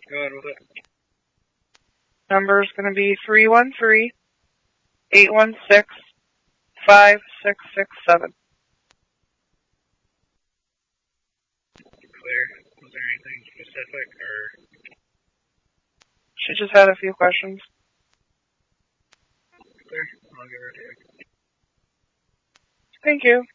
Go ahead with it. Number is going to be 313-816-5667. Clear. Was there anything specific, or? She just had a few questions. Clear. I'll give her to you. Thank you.